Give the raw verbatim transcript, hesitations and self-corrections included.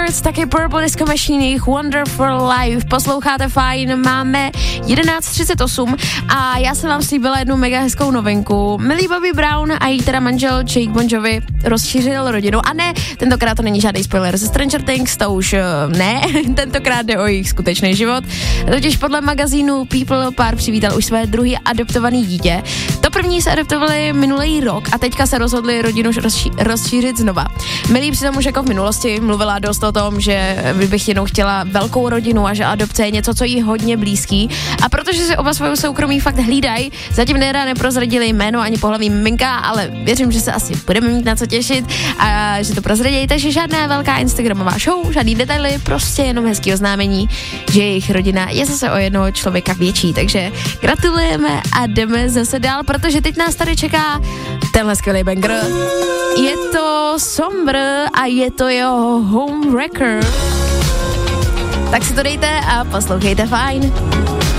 Birds, taky Purple Disco Machine, jejich Wonderful Life. Posloucháte Fajn, máme jedenáct třicet osm a já jsem vám slíbila jednu mega hezkou novinku. Millie Bobby Brown a její teda manžel Jake Bon Jovi rozšířil rodinu. A ne, tentokrát to není žádný spoiler ze Stranger Things, to už ne, tentokrát jde o jejich skutečný život. Totiž podle magazínu People pár přivítal už své druhé adoptované dítě. To první se adoptovali minulý rok a teďka se rozhodli rodinu rozší- rozšířit znova. Millie přitom už jako v minulosti mluvila dost o tom, že bych jednou chtěla velkou rodinu a že adopce je něco, co jí hodně blízký. A protože si oba svou soukromí fakt hlídají, zatím nerada neprozradili jméno ani pohlaví miminka, ale věřím, že se asi budeme mít na co těšit a že to prozradějí, takže žádná velká instagramová show, žádný detaily, prostě jenom hezký oznámení, že jejich rodina je zase o jednoho člověka větší, takže gratulujeme a jdeme zase dál, protože teď nás tady čeká tenhle skvělý banger. Je to Sombr a je to jeho Homewrecker. Tak si to dejte a poslouchejte Fajn.